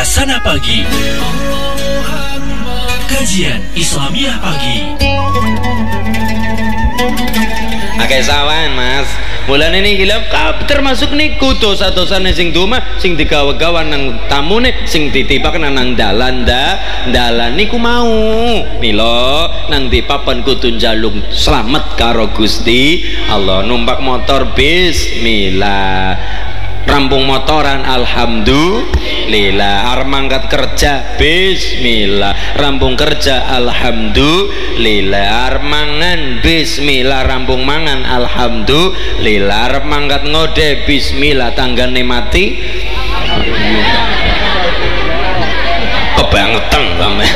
Suasana Pagi, kajian Islamiah pagi. Akeh sawan mas, bulan ini gila termasuk niku dosa-dosa sing duma sing digawa-gawa nang tamune sing ditibak nang dalan niku mau milo nang di papan kudu njaluk slamet karo Gusti Allah. Numpak motor bismillah, rampung motoran alhamdulillah, arep mangkat kerja bismillah, rampung kerja alhamdulillah, arep mangan bismillah, rampung mangan alhamdulillah, arep mangkat ngode bismillah, tanggane mati kebangetan sampe.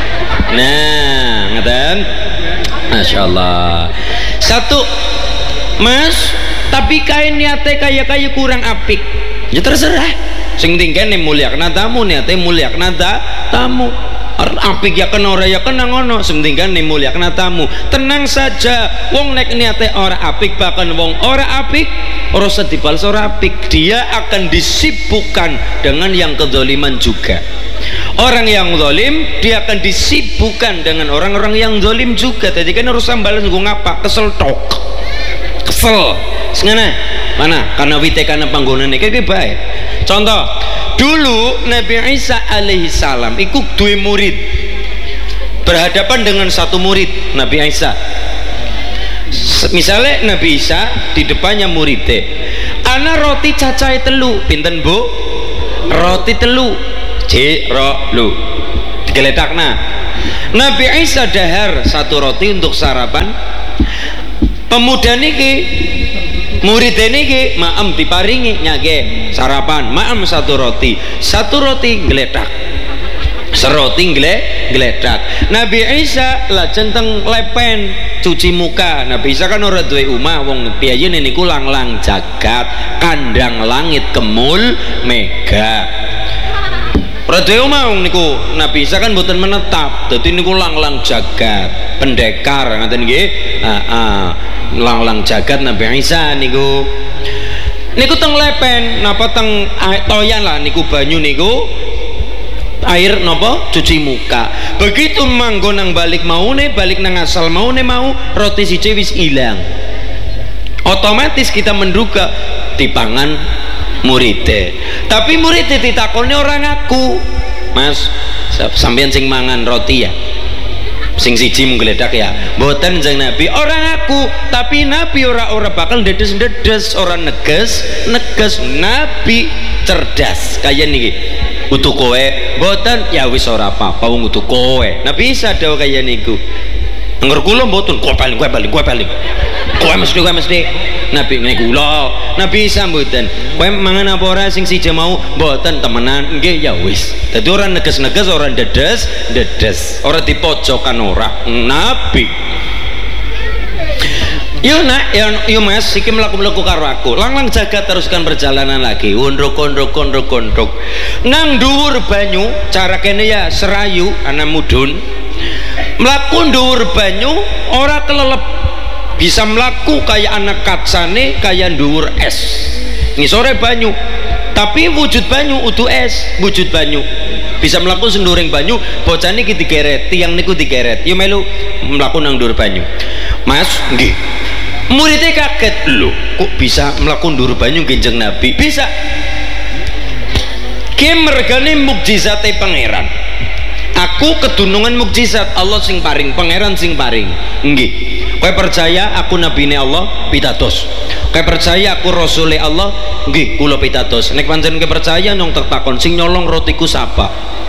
Nah ngeten Masya Allah. Satu mas, tapi kain niate kaya kurang apik ya terserah, sing tinggal nih mulia kena tamu, niate mulia kena tamu, apik ya kena ora ya kena ngono, sing tinggal nih mulia kena tamu. Tenang saja, wong nek niate ora apik, bahkan wong ora apik ora sedibal ora apik, dia akan disibukkan dengan yang kezaliman juga. Orang yang zalim dia akan disibukkan dengan orang-orang yang zalim juga. Jadi kan harus sambalan gue ngapa kesel tok kesel sengana mana karena wite karena panggonan kayak baik. Contoh dulu Nabi Isa alaihi salam ikut dua murid berhadapan dengan satu murid Nabi Isa. Misalnya Nabi Isa di depannya muridnya, ana roti cacai telu pinten bu, roti telu lu digeletakna. Nabi Isa dahar satu roti untuk sarapan. Pemuda niki murid niki maem diparingi nyage sarapan, maem satu roti geletak, seroti geletak. Nabi Isa lajeng teng lepen cuci muka. Nabi Isa kan ora duwe omah, wong piyayene niku lang-lang jagat, kandang langit kemul mega. Radhe omah niku Nabi Isa kan mboten menetap, dadi niku lang-lang jagat, pendekar ngaten nggih. Lang-lang jagat Nabi Isa niku teng lepen napa teng toyan lah niku banyu niku air napa cuci muka. Begitu manggon nang balik nang asal mau roti siji wis ilang, otomatis kita menduga dipangan muridnya. Tapi muridnya ditakoni orang aku, mas sampeyan sing mangan roti ya, sing siji menggeledak ya, mboten jeng Nabi, orang aku. Tapi Nabi ora bakal dedes orang neges. Nabi cerdas kayak niki, utuh kowe mboten ya wis ora apa-apa wong utuh kowe. Nabi Isa dawuh kaya niku, ngger kula mboten kowe paling kowe mesti Nabi kula Nabi Isa mboten kowe mangan apa ora sing siji mau mboten temenan nggih ya wis. Dadi ora neges-neges, ora dedes, ora dipojokan ora. Nabi yo nak yo mas iki mlaku-mlaku karo aku, lang-lang jaga teruskan perjalanan lagi, kondrok nang dhuwur banyu, cara kene ya serayu ana mudun, mlaku dhuwur banyu ora kelelep, bisa melaku kayak anak kacane kayak dhuwur es, ngisore banyu tapi wujud banyu utuh es, wujud banyu bisa melaku senduring banyu. Bocah niki digeret, tiang niku digeret, yo melu melaku nang dhuwur banyu. Mas nggih, muridnya kaget, lho kok bisa melaku dhuwur banyu genjeng Nabi? Bisa, ki mergane mukjizate pangeran. Aku kedunungan mukjizat Allah sing paring, pangeran sing paring. Nggih, kowe percaya aku nabine Allah pitados, kowe percaya aku rasule Allah nggih kula pitados. Nek pancen kowe percaya nyong takon sing nyolong rotiku sapa?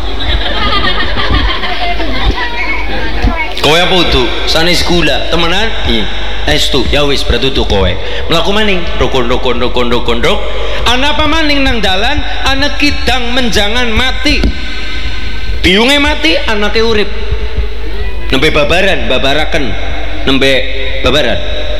Kowe apa utuh sanes gula temenan? Iya estu ya wis berarti utuh kowe. Mlaku maning rokon ana apa maning nang dalan, ana kidang menjangan mati, biunge mati, anake urip, nembe babaraken nembe babaran.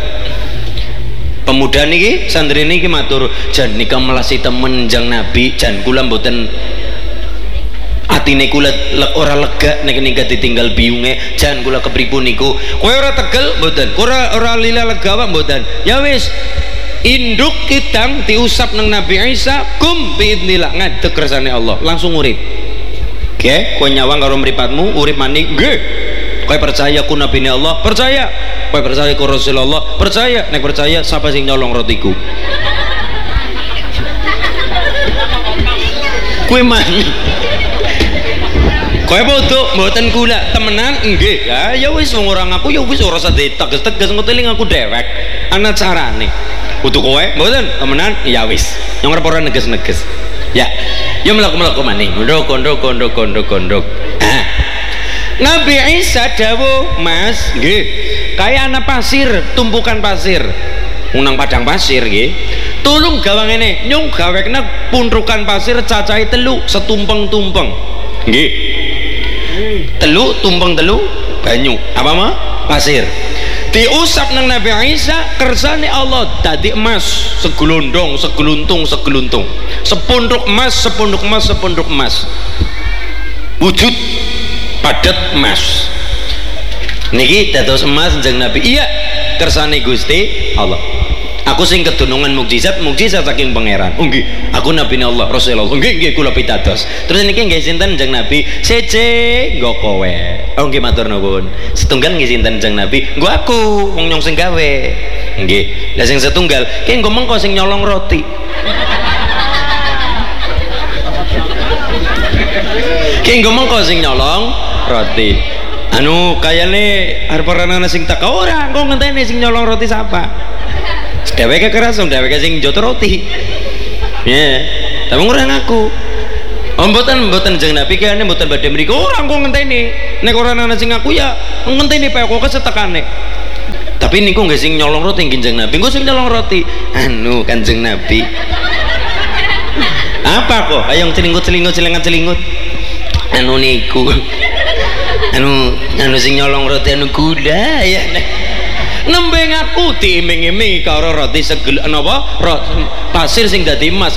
Pemuda niki santri niki matur, jan nika melasi temen jang Nabi, jan kula mboten atine kula ora lega nek nika ditinggal biunge, jan kula kepripun niku. Kowe ora tegel mboten, ora lila lega wae mboten. Ya wis induk kidang diusap nang Nabi Isa, kum biidznillah ngadeg kersane Allah, langsung urip. Nggih, kowe nyawang karo mripatmu urip maning. Nggih. Kowe percaya ku nabine Allah? Percaya. Kowe percaya ku Rasulullah? Percaya. Nek percaya sapa sing nyolong rotiku? Kowe mangan. Kowe bodoh, mboten kula temenan nggih. Ya wis wong ora ngaku ya wis ora usah diteges-teges ngoteling aku dewek. Ana carane. Kudu kowe mboten temenan ya wis. Yang ora neges-neges. Ya. Ya mlaku-mlaku maning. Gondok. Ah. Nabi Isa dawuh, Mas, nggih. Kaya ana pasir, tumpukan pasir. Unang padang pasir nggih. Tulung gawa ngene, nyung gawekna puntrukan pasir cacahe 3 setumpeng-tumpeng. Nggih. 3 tumpeng 3 banyu. Apa mah? Pasir. Diusap nang Nabi Isa kersane Allah dadi emas segelondong, segeluntung. Sepunduk emas. Wujud padat emas. Niki dados emas njeng Nabi. Iya, kersane Gusti Allah. Aku sing kedunungan mukjizat saking pangeran. Oh nggih, aku Nabi Allah, Rasulullah. Nggih kula pitados. Terus niki nggih sinten njeng Nabi? Sece nggo kowe. Oh nggih matur nuwun. Setunggal nggih sinten njeng Nabi? Nggo aku, wong nyong sing gawe. Nggih. Lah sing setunggal, ki nggo mengko sing nyolong roti. Ki nggo mengko sing nyolong roti. Anu kayane arep ana sing teka ora, engko ngenteni sing nyolong roti sapa? Dheweke keras, dheweke sing njoto roti. Ya, tapi ora ngaku. Oh mboten jeng Napi kene mboten badhe mriku. Ora engko ngenteni. Nek ora ana sing ngaku ya ngenteni pae kok kesetekane. Tapi niku nggih sing nyolong roti Kanjeng Nabi. Engko sing nyolong roti anu Kanjeng Nabi. Apa kok? Ayo celingut. Anu niku. Anu sing nyolong roti anu kuda ya. Nembe ngaku diiming-iming karo roti napa pasir sing dadi emas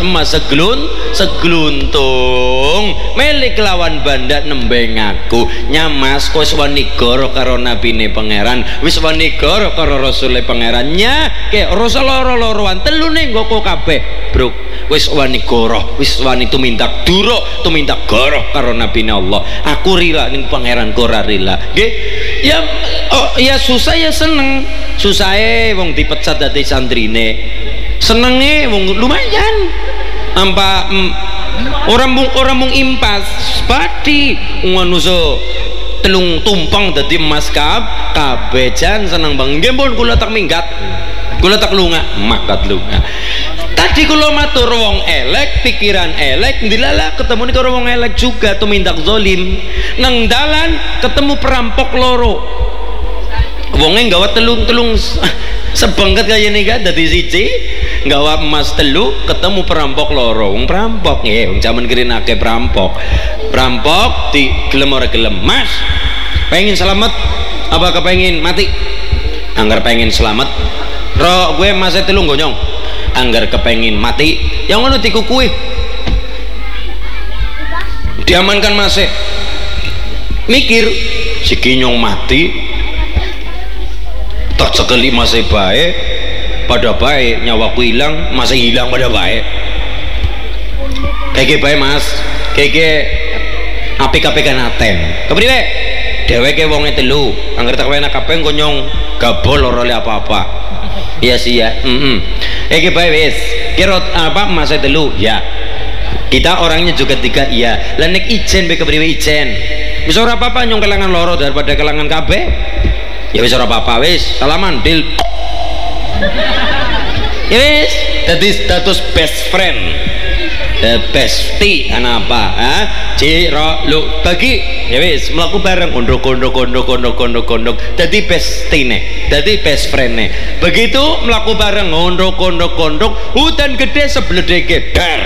segluntung milik lawan bandat nembe ngaku nyamas kowe wis wani goro karo nabine pangeran wis wani goro karo rasule pangerannya ke rasa loro-loroan telune nggo kabeh bro wis wani goro wis wani tumindak duruk tumindak goro karo nabine Allah aku rila ning pangeranku ora rila nggih ya ya susah ya seneng susahe wong dipecat dadi santrine senenge wong lumayan ampa orang mung impas pati ngono so telung tumpang dadi emas kabejan seneng bang nggih pun kula tak minggat kula tak lunga makat lunga tadi kula matur wong elek pikiran elek ndilala ketemu karo wong elek juga tumindak zalim nang dalan ketemu perampok loro wonge nggawa telung sebengket kaya nih kan dadi siji nggawa emas 3 ketemu perampok loro wong perampok nggih wong jaman kene akeh perampok di gelem ora gelem Mas pengen selamat apa kepengin mati anggar pengen selamat ro gue emas 3 gonyong anggar kepengin mati yang ngono dikukui diamankan Mas mikir si kinyong mati tak sekali masih baik pada baik nyawaku hilang masih hilang pada baik kayak baik Mas kayak apik-apik kanaten kepriwe dheweke wonge 3 angger tak enak kabeh konyong gabol ora oleh apa-apa iya sih ya kayak baik wis kira apa Mas 3 ya kita orangnya juga 3 iya lah nek ijen be kepriwe ijen wis ora apa-apa nyong kelangan loro daripada kelangan kabeh ya wis ora apa-apa wis salaman deal ya wis dadi status best friend bestie ana apa ciro lu bagi ya wis mlaku bareng kondok dadi bestine dadi best friend-ne begitu mlaku bareng kondok hutan gede sebledeke dar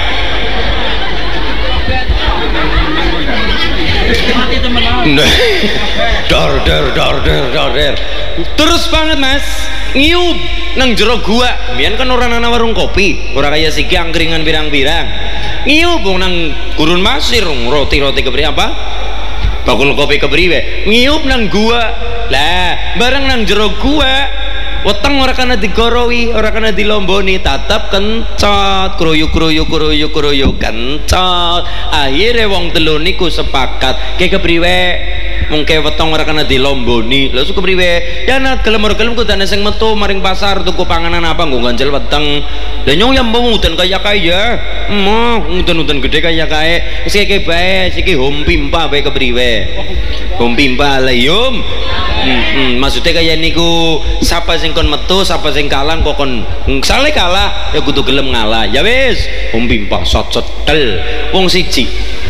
dor terus banget Mas ngiup nang jero gua biyen kan ora ana warung kopi ora kaya siki angkringan pirang-pirang ngiup nang gurun pasir roti kepriwe apa bakul kopi kepriwe ngiup nang gua lah bareng nang jero gua weteng ora kena digorowi, ora kena dilomboni, tetep kencot, kruyuk kencot. Akhire wong telu niku sepakat, ke kepriwe mungke weteng ora kena dilomboni. Lha suku kepriwe? Ya nek gelem ora gelem kudane sing metu maring pasar tuku panganan apa nggo ganjel weteng. Lah nyong ya mudun kaya kaya. Mudun gede kaya kae. Wis keke bae, iki hom pimpa bae kepriwe? Hom pimpa lah yum. Maksudnya kayak niku siapa sing kon metu, siapa sing kalah kok kon sale kalah ya kudu gelem ngalah. Ya wis, pimpa sot-sotel. Wong siji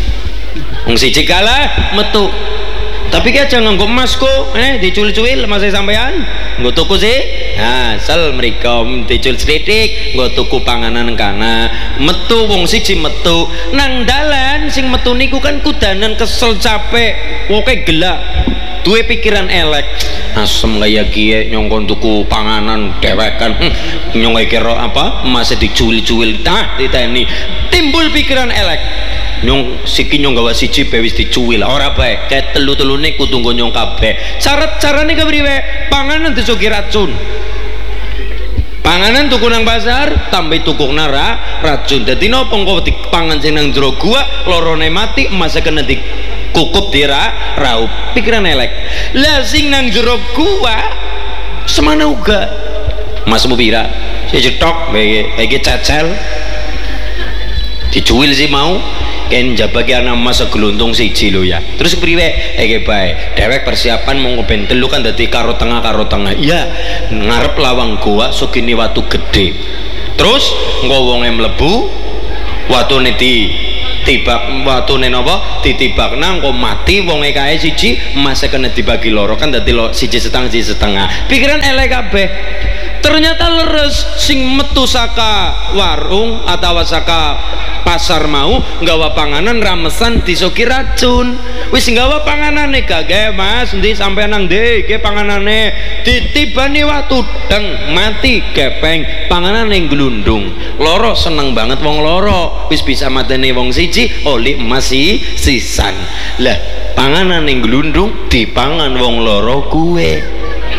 kalah metu. Tapi ki aja nganggo emas kok, dicuil-cuil mas sampean. Nggo tuku sih. Nah, sel mriko dicuil sithik, nggo tuku panganan kana. Metu wong siji metu nang dalan sing metu niku kan kudanan kesel capek, pokoke gelak. Duwe pikiran elek, asem kaya kiye nyongkon tuku panganan dewekan, nyong kira apa masih dicuil-cuil diteni, timbul pikiran elek. Nyong siki nyong gawa siji bae wis dicuil ora bae, kae telu-telune kudu nggo nyong kabeh. Carane kepriwe? Panganan disugi racun. Panganan tuku nang pasar tambah tuku racun. Dadi napa engko dipangan sing nang jero gua lorone mati, emas kena kukup raup. Pikiran elek. Lah sing nang jero gua semana uga masmu pira cetok iki cecel dicuil sih mau ken jabake ana mas geluntung siji lho ya. Terus kepriwe? Iki bae dewek persiapan monggo ben telu kan dadi karo tengah. Iya, ngarep lawang goa sugine watu gede. Terus engko wonge mlebu watune tibak watune napa ditibak nang kok mati wonge kae siji emas kena dibagi loro kan dadi siji setengah. Pikiran elek kabeh. Ternyata leres sing metu saka warung atau saka pasar mau nggawa panganan ramesan disuki racun. Wis nggawa panganane gage mas endi sampean nang ndi iki panganane ditibani watu deng mati gepeng panganane glundung. Loro seneng banget wong loro wis bisa mateni wong siji oli emas sisan. Lah panganane glundung dipangan wong loro kuwe.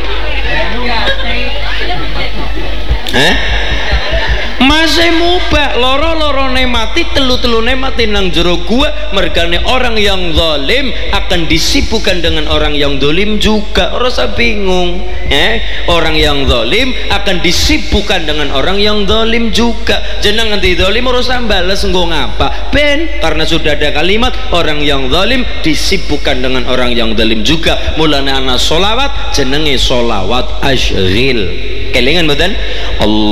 Masih mubah loro-lorone mati telu-telune mati nang jero gua. Mergane orang yang zalim akan disibukkan dengan orang yang zalim juga. Ora usah bingung. Orang yang zalim akan disibukkan dengan orang yang zalim juga. Jeneng nganti zalim ora usah bales nggo ngapa. Ben karena sudah ada kalimat orang yang zalim disibukkan dengan orang yang zalim juga. Mulane ana sholawat jenenge sholawat asyril. Kelingan mboten? Allah